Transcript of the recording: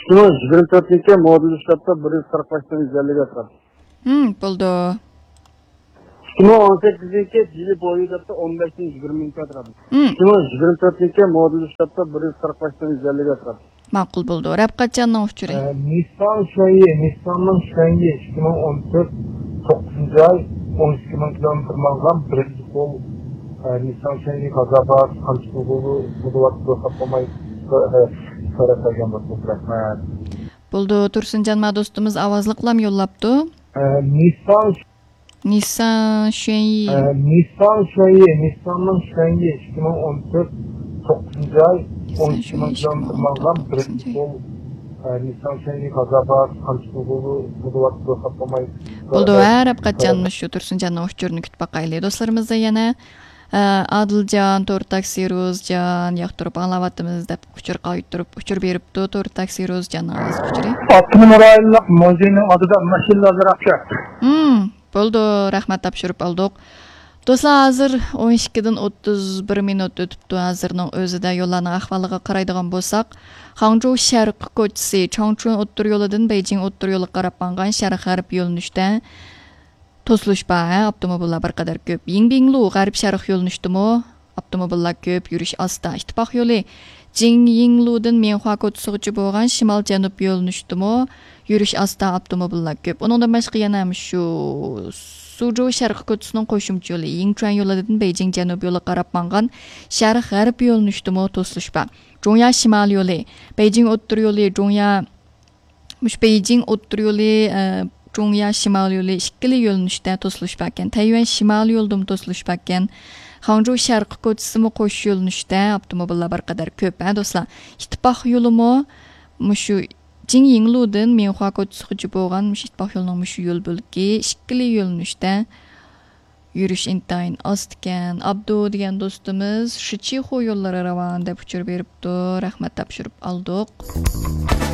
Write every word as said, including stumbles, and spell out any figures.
Şuna yigirma to'rtinchi model ishlabda bir yuz qirq besh yuz ellik atrofida. Hmm, bo'ldi. ikki ming o'n sakkizinchi yili bo'yida o'n besh yigirma ming atrofida. Hmm. ikki ming yigirma to'rtinchi model ishlabda bir yuz qirq besh yuz ellik atrofida. Ma'qul bo'ldi. Rabqatjanning uchuri. Nissan Shuangi, Nissan'ın Shuangi ikki ming o'n to'rt to'qqizinchi ay o'n ikki ming kilometr malgan birinchi qo'l Nissan Shuangi Kazabaz qancha bo'ldi bo'lyapti xatlamay so'ragan bo'lsak rahmat. Bo'ldi, Tursunjon ma do'stimiz ovozliqlam yo'llabdi. Nissan Nissan Shuangi. Nissan Shuangi, Nissan'ın Shuangi ikki ming o'n to'rt to'qqizinchi ay o'n ikki ming kilometr malgan birinchi qo'l Nissan Shuangi Kazabaz qancha bo'ldi bo'lyapti xatlamay. Bo'ldi, Rabqatjanning shu Tursunjonning uchurini kutib baqaylik. Do'stlarimizda yana Adiljon, to'rt taksi Rozjon yoqtirib anglavatimiz deb uchur qaytirib uchur beribdi. to'rt taksi Rozjonning ovoz uchuri. Avtonom rayonlik muzeyning oldida mashinalar apshat. Hmm, bo'ldi, rahmat topshirib oldik. Do'stlar, hozir o'n ikkidan o'ttiz bir minut o'tibdi. Hozirning o'zida yo'llarning ahvoliga qaraydigan bo'lsak, Hangzhou sharq ko'chasi Changchun o'ttir yo'lidan Beijing o'ttir yo'li qarab qolgan sharq g'arb yo'linishda to'silish bor, avtomobillar bir qadar ko'p. Yingbinglu g'arb sharq yo'linishdimi? Avtomobillar ko'p, yurish asta. Ittifoq yo'li Jingyingludan Menhua ko'chasigacha bo'lgan shimol janub yo'linishdimi? Yurish asta, avtomobillar ko'p. Uningdan boshqa yana shu Suzhou sharq ko'chasining qo'shimcha yo'li Yingchuan yo'lidan Beijing janub yo'li qarab qolgan sharq g'arb yo'linishdimi? To'silish bor. Zhongya shimol yo'li, Beijing o'ttir yo'li, Zhongya mush Beijing o'ttir yo'li Zhongya shimol yo'li ikkili yo'linishda to'silish bor ekan. Tayvan shimol yo'lida to'silish bor ekan. Hangzhou sharq ko'chasimi qo'sh yo'linishda avtomobillar bir qadar ko'p, ha do'stlar. Ittifoq yo'limi mushu Jingyingludan Menhua ko'chasigacha bo'lgan mush ittifoq yo'lining mush yo'l bo'ligi ikkili yo'linishda yurish intayin ost ekan. Abdu degan do'stimiz Shichixo yo'llari ravon deb uchur beribdi. Rahmat topshirib oldik.